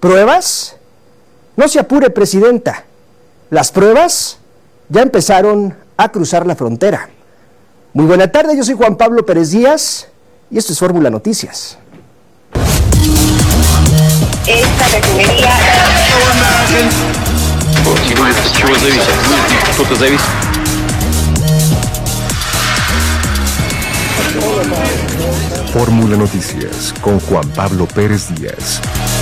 ¿Pruebas? No se apure, presidenta. Las pruebas ya empezaron a cruzar la frontera. Muy buena tarde, yo soy Juan Pablo Pérez Díaz y esto es Fórmula Noticias. Esta refinería... Fórmula Noticias con Juan Pablo Pérez Díaz.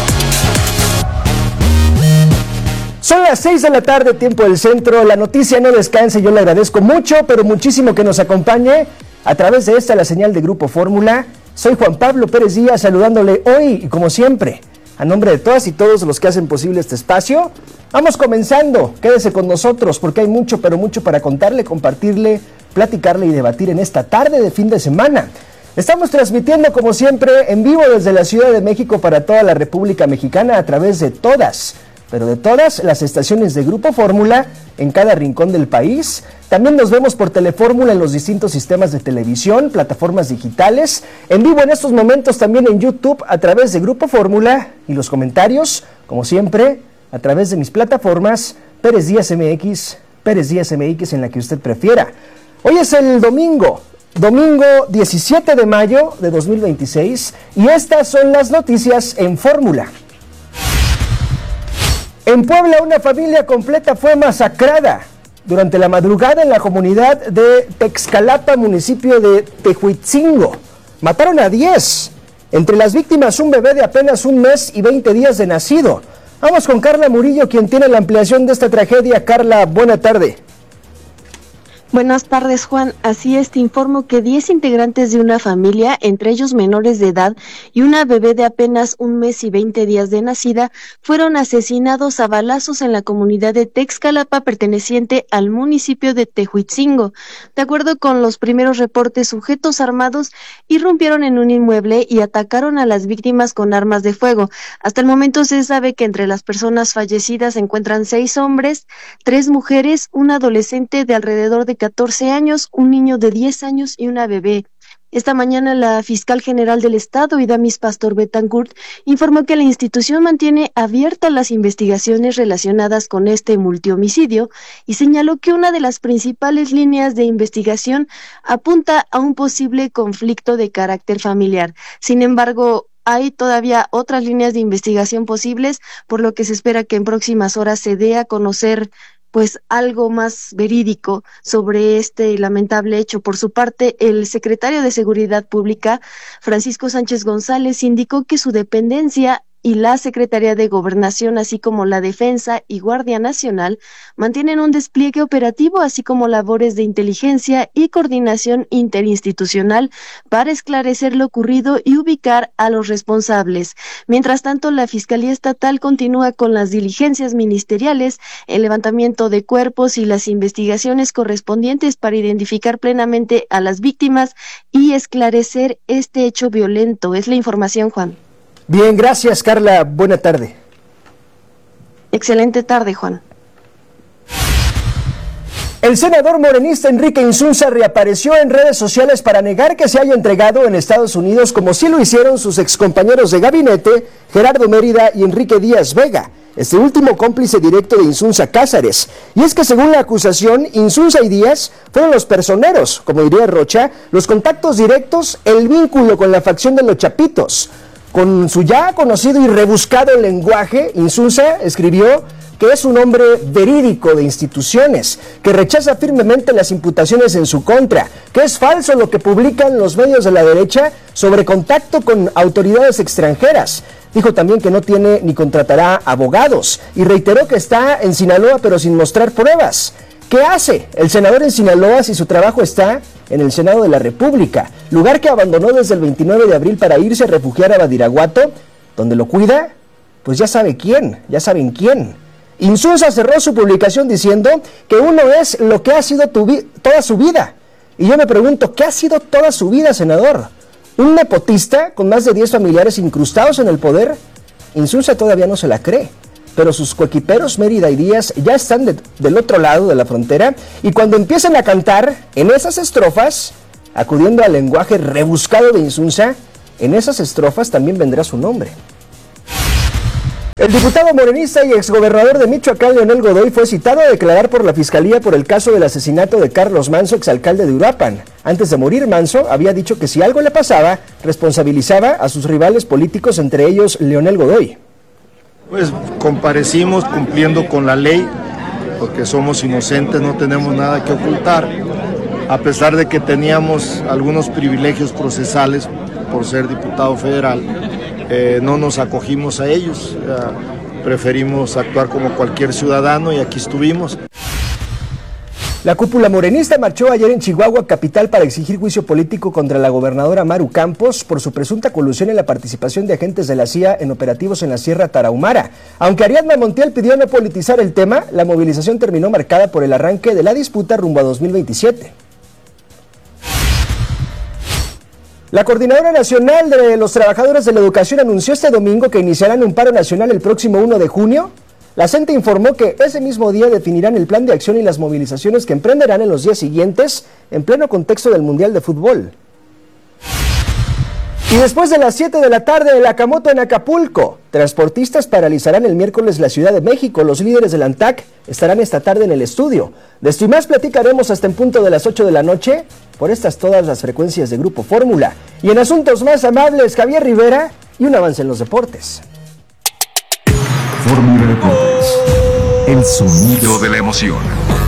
Son las 6 de la tarde, tiempo del centro. La noticia no descansa y yo le agradezco mucho, pero muchísimo que nos acompañe a través de esta, la señal de Grupo Fórmula. Soy Juan Pablo Pérez Díaz, saludándole hoy y como siempre, a nombre de todas y todos los que hacen posible este espacio. Vamos comenzando, quédese con nosotros porque hay mucho, pero mucho para contarle, compartirle, platicarle y debatir en esta tarde de fin de semana. Estamos transmitiendo como siempre en vivo desde la Ciudad de México para toda la República Mexicana a través de todas, pero de todas las estaciones de Grupo Fórmula en cada rincón del país. También nos vemos por Telefórmula en los distintos sistemas de televisión, plataformas digitales, en vivo en estos momentos también en YouTube a través de Grupo Fórmula y los comentarios, como siempre, a través de mis plataformas Pérez Díaz MX en la que usted prefiera. Hoy es el domingo 17 de mayo de 2026 y estas son las noticias en Fórmula. En Puebla, una familia completa fue masacrada durante la madrugada en la comunidad de Texcalapa, municipio de Tehuitzingo. Mataron a 10. Entre las víctimas, un bebé de apenas 1 mes y 20 días de nacido. Vamos con Carla Murillo, quien tiene la ampliación de esta tragedia. Carla, buena tarde. Buenas tardes, Juan. Así es, te informo que 10 integrantes de una familia, entre ellos menores de edad y una bebé de apenas 1 mes y 20 días de nacida, fueron asesinados a balazos en la comunidad de Texcalapa, perteneciente al municipio de Tehuitzingo. De acuerdo con los primeros reportes, sujetos armados irrumpieron en un inmueble y atacaron a las víctimas con armas de fuego. Hasta el momento se sabe que entre las personas fallecidas se encuentran 6 hombres, 3 mujeres, un adolescente de alrededor de 14 años, un niño de 10 años y una bebé. Esta mañana la fiscal general del estado, Idamis Pastor Betancourt, informó que la institución mantiene abiertas las investigaciones relacionadas con este multihomicidio y señaló que una de las principales líneas de investigación apunta a un posible conflicto de carácter familiar. Sin embargo, hay todavía otras líneas de investigación posibles, por lo que se espera que en próximas horas se dé a conocer pues algo más verídico sobre este lamentable hecho. Por su parte, el secretario de Seguridad Pública, Francisco Sánchez González, indicó que su dependencia y la Secretaría de Gobernación, así como la Defensa y Guardia Nacional, mantienen un despliegue operativo, así como labores de inteligencia y coordinación interinstitucional para esclarecer lo ocurrido y ubicar a los responsables. Mientras tanto, la Fiscalía Estatal continúa con las diligencias ministeriales, el levantamiento de cuerpos y las investigaciones correspondientes para identificar plenamente a las víctimas y esclarecer este hecho violento. Es la información, Juan. Bien, gracias, Carla. Buena tarde. Excelente tarde, Juan. El senador morenista Enrique Insunza reapareció en redes sociales para negar que se haya entregado en Estados Unidos, como sí lo hicieron sus excompañeros de gabinete, Gerardo Mérida y Enrique Díaz Vega, este último cómplice directo de Insunza Cázares. Y es que según la acusación, Insunza y Díaz fueron los personeros, como diría Rocha, los contactos directos, el vínculo con la facción de los Chapitos. Con su ya conocido y rebuscado lenguaje, Insunza escribió que es un hombre verídico de instituciones, que rechaza firmemente las imputaciones en su contra, que es falso lo que publican los medios de la derecha sobre contacto con autoridades extranjeras. Dijo también que no tiene ni contratará abogados y reiteró que está en Sinaloa pero sin mostrar pruebas. ¿Qué hace el senador en Sinaloa si su trabajo está en el Senado de la República, lugar que abandonó desde el 29 de abril para irse a refugiar a Badiraguato, donde lo cuida? Pues ya saben quién. Insunza cerró su publicación diciendo que uno es lo que ha sido toda su vida. Y yo me pregunto, ¿qué ha sido toda su vida, senador? ¿Un nepotista con más de 10 familiares incrustados en el poder? Insunza todavía no se la cree. Pero sus coequiperos Mérida y Díaz ya están del otro lado de la frontera y cuando empiezan a cantar en esas estrofas, acudiendo al lenguaje rebuscado de Insunza, en esas estrofas también vendrá su nombre. El diputado morenista y exgobernador de Michoacán, Leonel Godoy, fue citado a declarar por la Fiscalía por el caso del asesinato de Carlos Manzo, exalcalde de Uruapan. Antes de morir, Manzo había dicho que si algo le pasaba, responsabilizaba a sus rivales políticos, entre ellos Leonel Godoy. Pues comparecimos cumpliendo con la ley, porque somos inocentes, no tenemos nada que ocultar, a pesar de que teníamos algunos privilegios procesales por ser diputado federal. No nos acogimos a ellos, preferimos actuar como cualquier ciudadano y aquí estuvimos. La cúpula morenista marchó ayer en Chihuahua, capital, para exigir juicio político contra la gobernadora Maru Campos por su presunta colusión en la participación de agentes de la CIA en operativos en la Sierra Tarahumara. Aunque Ariadna Montiel pidió no politizar el tema, la movilización terminó marcada por el arranque de la disputa rumbo a 2027. La Coordinadora Nacional de los Trabajadores de la Educación anunció este domingo que iniciarán un paro nacional el próximo 1 de junio. La CENTE informó que ese mismo día definirán el plan de acción y las movilizaciones que emprenderán en los días siguientes, en pleno contexto del Mundial de Fútbol. Y después de las 7 de la tarde, el Acamoto en Acapulco. Transportistas paralizarán el miércoles la Ciudad de México. Los líderes del ANTAC estarán esta tarde en el estudio. De esto y más platicaremos hasta en punto de las 8 de la noche, por estas todas las frecuencias de Grupo Fórmula. Y en asuntos más amables, Javier Rivera y un avance en los deportes. Fórmula Deportes, el sonido de la emoción.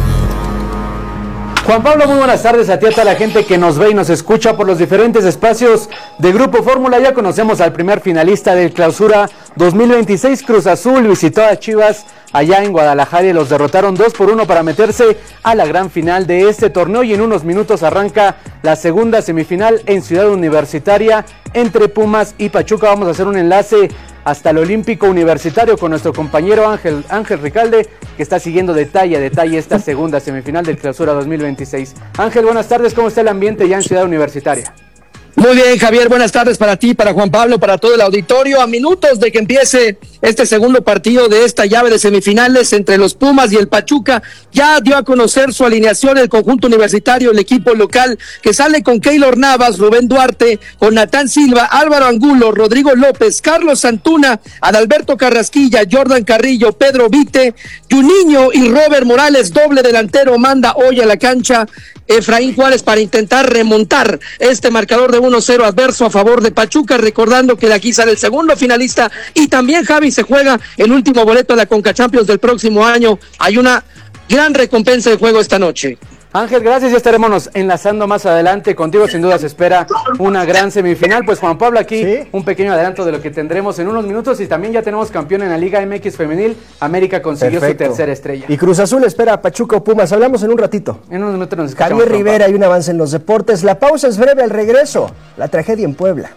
Juan Pablo, muy buenas tardes a ti, a toda la gente que nos ve y nos escucha por los diferentes espacios de Grupo Fórmula. Ya conocemos al primer finalista del Clausura 2026, Cruz Azul visitó a Chivas allá en Guadalajara y los derrotaron 2-1 para meterse a la gran final de este torneo, y en unos minutos arranca la segunda semifinal en Ciudad Universitaria entre Pumas y Pachuca. Vamos a hacer un enlace hasta el Olímpico Universitario con nuestro compañero Ángel Ricalde, que está siguiendo detalle a detalle esta segunda semifinal del Clausura 2026. Ángel, buenas tardes, ¿cómo está el ambiente ya en Ciudad Universitaria? Muy bien, Javier, buenas tardes para ti, para Juan Pablo, para todo el auditorio. A minutos de que empiece este segundo partido de esta llave de semifinales entre los Pumas y el Pachuca, ya dio a conocer su alineación el conjunto universitario, el equipo local, que sale con Keylor Navas, Rubén Duarte, con Natán Silva, Álvaro Angulo, Rodrigo López, Carlos Antuna, Adalberto Carrasquilla, Jordan Carrillo, Pedro Vite, Juninho y Robert Morales. Doble delantero manda hoy a la cancha Efraín Juárez para intentar remontar este marcador de 1-0 adverso a favor de Pachuca, recordando que de aquí sale el segundo finalista y también, Javi, se juega el último boleto de la Conca Champions del próximo año. Hay una gran recompensa de juego esta noche. Ángel, gracias, ya estaremos enlazando más adelante contigo, sin duda se espera una gran semifinal. Pues Juan Pablo, aquí ¿sí? Un pequeño adelanto de lo que tendremos en unos minutos, y también ya tenemos campeón en la Liga MX femenil. América consiguió Perfecto. Su tercera estrella. Y Cruz Azul espera a Pachuca o Pumas, hablamos en un ratito. En unos minutos nos escuchamos. Javier Rivera y un avance en los deportes. La pausa es breve, al regreso, la tragedia en Puebla.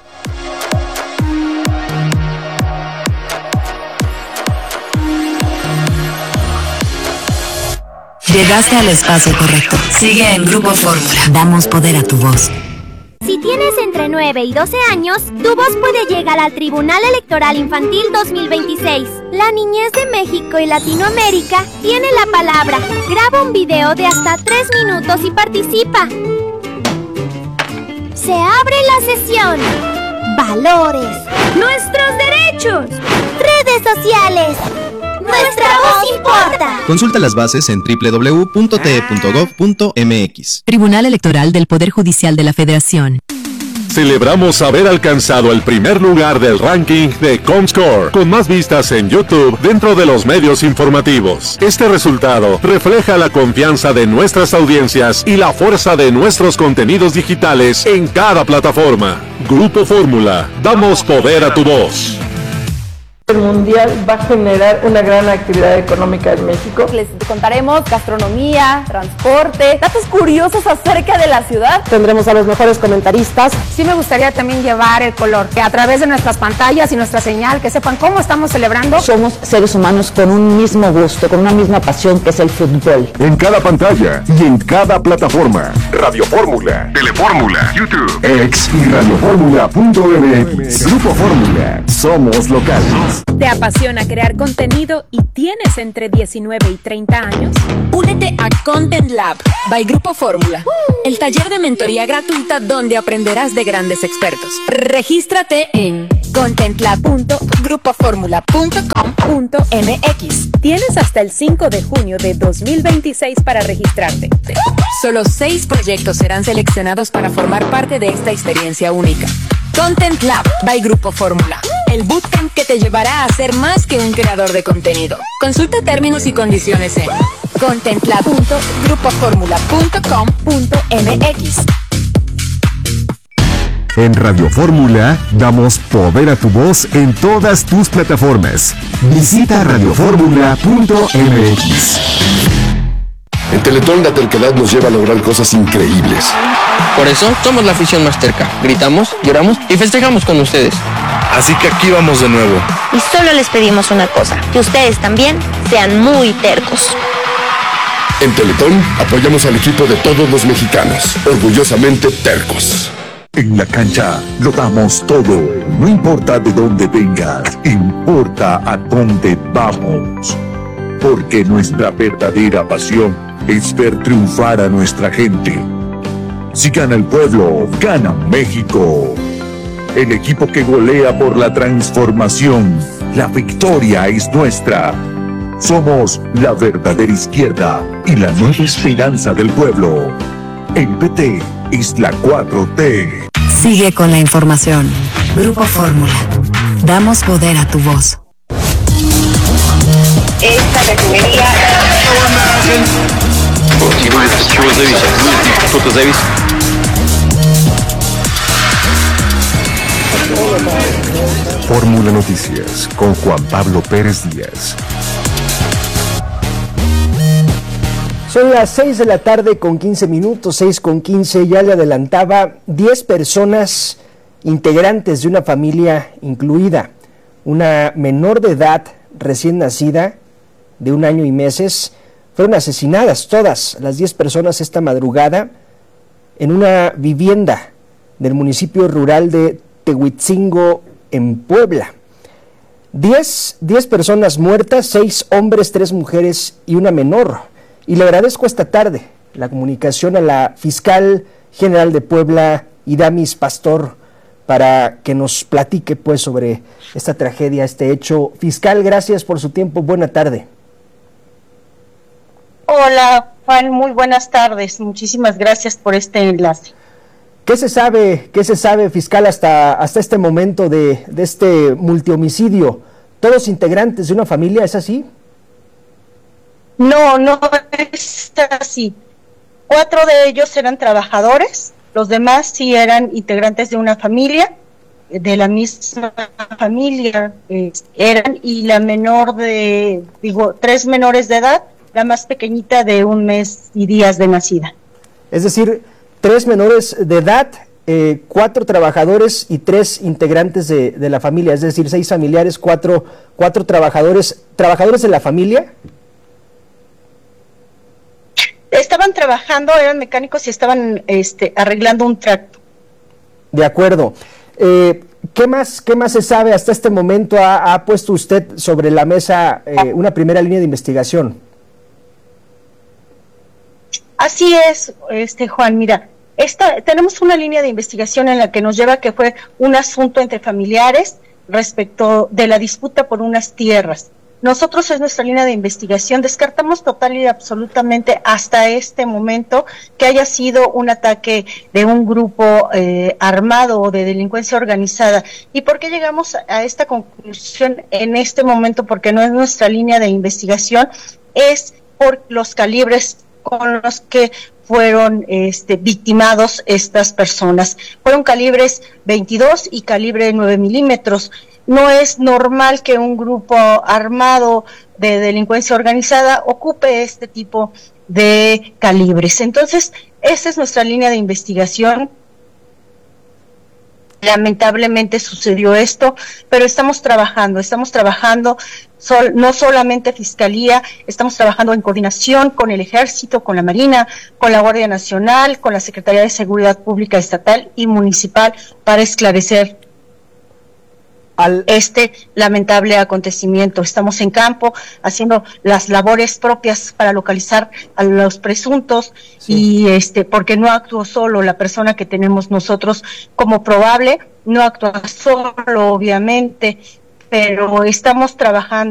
Llegaste al espacio correcto. Sigue en Grupo Fórmula. Damos poder a tu voz. Si tienes entre 9 y 12 años, tu voz puede llegar al Tribunal Electoral Infantil 2026. La niñez de México y Latinoamérica tiene la palabra. Graba un video de hasta 3 minutos y participa. Se abre la sesión. Valores. Nuestros derechos. Redes sociales. ¡Nuestra voz importa! Consulta las bases en www.te.gov.mx. Tribunal Electoral del Poder Judicial de la Federación. Celebramos haber alcanzado el primer lugar del ranking de Comscore, con más vistas en YouTube dentro de los medios informativos. Este resultado refleja la confianza de nuestras audiencias y la fuerza de nuestros contenidos digitales en cada plataforma. Grupo Fórmula, damos poder a tu voz. El Mundial va a generar una gran actividad económica en México. Les contaremos gastronomía, transporte, datos curiosos acerca de la ciudad. Tendremos a los mejores comentaristas. Sí me gustaría también llevar el color, que a través de nuestras pantallas y nuestra señal, que sepan cómo estamos celebrando. Somos seres humanos con un mismo gusto, con una misma pasión, que es el fútbol. En cada pantalla y en cada plataforma. Radio Fórmula, Telefórmula, YouTube, X y radiofórmula.mx. Grupo Fórmula, somos locales. ¿Te apasiona crear contenido y tienes entre 19 y 30 años? Únete a Content Lab by Grupo Fórmula, el taller de mentoría gratuita donde aprenderás de grandes expertos. Regístrate en contentlab.grupoformula.com.mx. Tienes hasta el 5 de junio de 2026 para registrarte. Solo 6 proyectos serán seleccionados para formar parte de esta experiencia única. Content Lab by Grupo Fórmula, el bootcamp que te llevará a ser más que un creador de contenido. Consulta términos y condiciones en contentlab.grupoformula.com.mx. En Radio Fórmula damos poder a tu voz en todas tus plataformas. Visita radioformula.mx. En Teletón la terquedad nos lleva a lograr cosas increíbles. Por eso somos la afición más terca. Gritamos, lloramos y festejamos con ustedes. Así que aquí vamos de nuevo. Y solo les pedimos una cosa, que ustedes también sean muy tercos. En Teletón apoyamos al equipo de todos los mexicanos, orgullosamente tercos. En la cancha lo damos todo, no importa de dónde vengas, importa a dónde vamos. Porque nuestra verdadera pasión es ver triunfar a nuestra gente. Si gana el pueblo, gana México. El equipo que golea por la transformación, la victoria es nuestra. Somos la verdadera izquierda y la nueva esperanza del pueblo. El PT es la 4T. Sigue con la información. Grupo Fórmula. Damos poder a tu voz. Esta refinería... Fórmula Noticias con Juan Pablo Pérez Díaz. Son las 6 de la tarde con 15 minutos, 6:15, ya le adelantaba, 10 personas integrantes de una familia incluida, una menor de edad recién nacida de 1 año y meses, fueron asesinadas todas las 10 personas esta madrugada en una vivienda del municipio rural de Tehuitzingo, en Puebla. 10 personas muertas, 6 hombres, 3 mujeres y una menor. Y le agradezco esta tarde la comunicación a la fiscal general de Puebla, Idamis Pastor, para que nos platique pues sobre esta tragedia, este hecho. Fiscal, gracias por su tiempo, buena tarde. Hola Juan, muy buenas tardes, muchísimas gracias por este enlace. ¿Qué se sabe, fiscal, hasta este momento de este multihomicidio? ¿Todos integrantes de una familia, es así? No es así. 4 de ellos eran trabajadores, los demás sí eran integrantes de una familia, de la misma familia eran, y la menor 3 menores de edad, la más pequeñita de 1 mes y días de nacida. Es decir, 3 menores de edad, 4 trabajadores y 3 integrantes de la familia, es decir, 6 familiares, 4 trabajadores de la familia. Estaban trabajando, eran mecánicos y estaban arreglando un tracto. De acuerdo. ¿Qué más se sabe hasta este momento? ¿Ha puesto usted sobre la mesa una primera línea de investigación? Así es, Juan, mira, tenemos una línea de investigación en la que nos lleva que fue un asunto entre familiares respecto de la disputa por unas tierras. Nosotros es nuestra línea de investigación, descartamos total y absolutamente hasta este momento que haya sido un ataque de un grupo armado o de delincuencia organizada. ¿Y por qué llegamos a esta conclusión en este momento? Porque no es nuestra línea de investigación, es por los calibres con los que fueron victimados estas personas. Fueron calibres 22 y calibre 9 milímetros. No es normal que un grupo armado de delincuencia organizada ocupe este tipo de calibres. Entonces, esa es nuestra línea de investigación. Lamentablemente sucedió esto, pero estamos trabajando, no solamente Fiscalía, estamos trabajando en coordinación con el Ejército, con la Marina, con la Guardia Nacional, con la Secretaría de Seguridad Pública Estatal y Municipal para esclarecer este lamentable acontecimiento. Estamos en campo haciendo las labores propias para localizar a los presuntos y porque no actuó solo la persona que tenemos nosotros como probable, no actúa solo obviamente, pero estamos trabajando